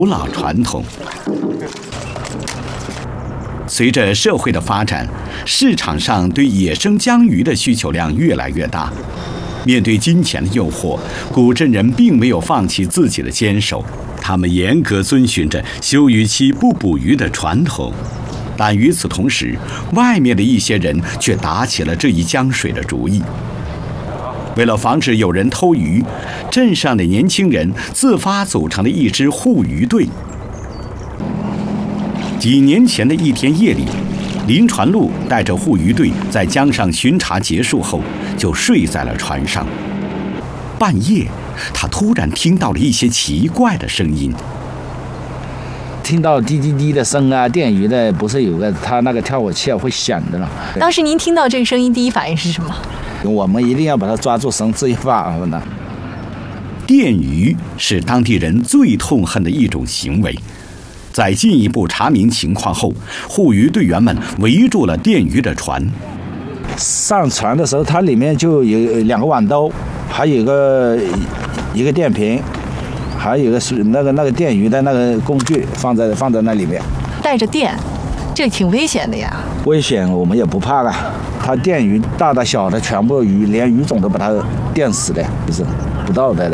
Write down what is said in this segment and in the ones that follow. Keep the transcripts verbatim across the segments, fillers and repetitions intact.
古老传统。随着社会的发展，市场上对野生江鱼的需求量越来越大。面对金钱的诱惑，古镇人并没有放弃自己的坚守，他们严格遵循着休渔期不捕鱼的传统。但与此同时，外面的一些人却打起了这一江水的主意。为了防止有人偷鱼，镇上的年轻人自发组成了一支护渔队。几年前的一天夜里，林传禄带着护渔队在江上巡查结束后，就睡在了船上。半夜，他突然听到了一些奇怪的声音， 听到滴滴滴的声啊，电鱼的不是有个它那个跳火器啊会响的了。 当时您听到这个声音，第一反应是什么？ 我们一定要把它抓住绳之以法的。 电鱼是当地人最痛恨的一种行为。在进一步查明情况后，护渔队员们围住了电鱼的船。 上船的时候，它里面就有两个网兜，还有一个一个电瓶，还有一个是那个那个电鱼的那个工具放在放在那里面。 带着电，这挺危险的呀。 危险我们也不怕了，它电鱼大的小的全部鱼，连鱼种都把它电死的，不是不道德的。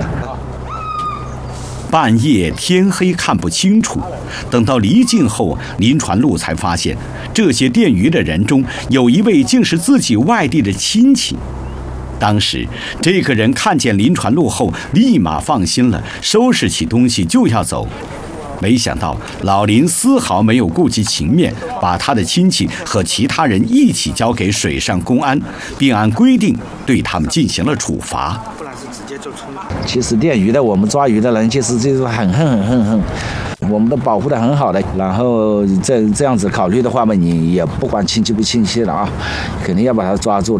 半夜天黑看不清楚，等到离境后，林传禄才发现，这些电鱼的人中有一位竟是自己外地的亲戚。当时，这个人看见林传禄后，立马放心了，收拾起东西就要走。没想到老林丝毫没有顾及情面，把他的亲戚和其他人一起交给水上公安，并按规定对他们进行了处罚。 其实电鱼的，我们抓鱼的人其实就是很恨很恨恨，我们都保护得很好的。然后这这样子考虑的话嘛，你也不管亲戚不亲戚了啊，肯定要把他抓住的。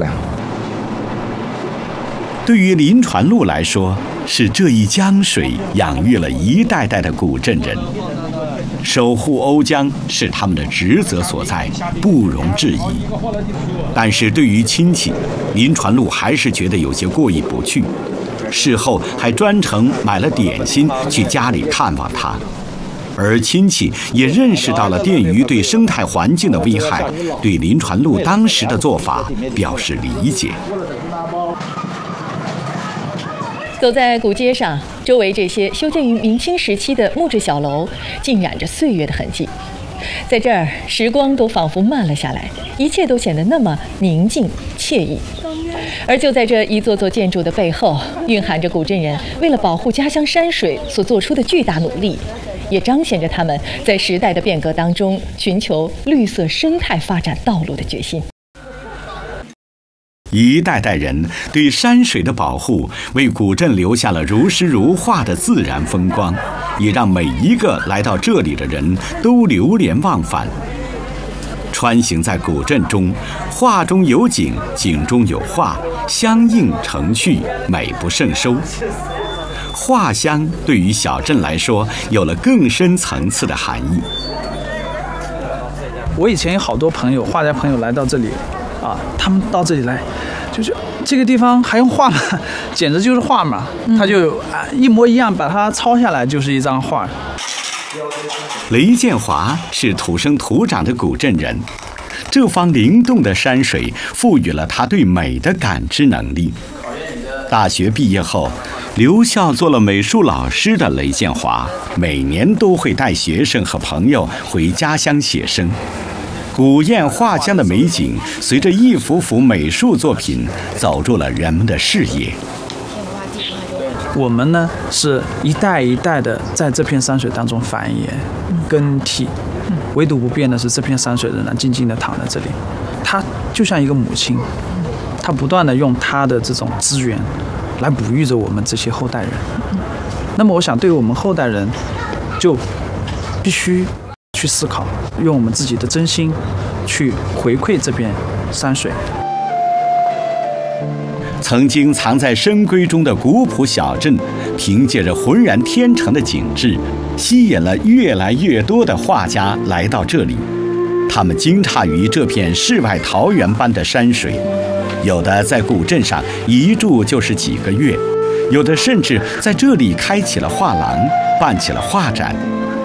对于林传禄来说，是这一江水养育了一代代的古镇人，守护瓯江是他们的职责所在，不容置疑。但是对于亲戚，林传禄还是觉得有些过意不去，事后还专程买了点心去家里看望他。而亲戚也认识到了电鱼对生态环境的危害，对林传禄当时的做法表示理解。 走在古街上，周围这些修建于明清时期的木质小楼，浸染着岁月的痕迹。在这儿，时光都仿佛慢了下来，一切都显得那么宁静惬意。而就在这一座座建筑的背后，蕴含着古镇人为了保护家乡山水所做出的巨大努力，也彰显着他们在时代的变革当中寻求绿色生态发展道路的决心。 一代代人对山水的保护，为古镇留下了如诗如画的自然风光，也让每一个来到这里的人都流连忘返。穿行在古镇中，画中有景，景中有画，相映成趣，美不胜收。画乡对于小镇来说，有了更深层次的含义。 我以前有好多朋友，画家朋友来到这里。啊，他们到这里来，就是这个地方还用画吗？简直就是画嘛！他就啊一模一样，把它抄下来就是一张画。 雷建华是土生土长的古镇人，这方灵动的山水赋予了他对美的感知能力。大学毕业后，留校做了美术老师的雷建华，每年都会带学生和朋友回家乡写生。古堰画江的美景，随着一幅幅美术作品走入了人们的视野。 我们呢是一代一代的在这片山水当中繁衍、更替，唯独不变的是这片山水仍然静静地躺在这里。它就像一个母亲，它不断地用它的这种资源来哺育着我们这些后代人。那么我想对我们后代人就必须去思考，用我们自己的真心去回馈这片山水。 曾经藏在深闺中的古朴小镇，凭借着浑然天成的景致，吸引了越来越多的画家来到这里。他们惊诧于这片世外桃源般的山水，有的在古镇上一住就是几个月，有的甚至在这里开起了画廊，办起了画展。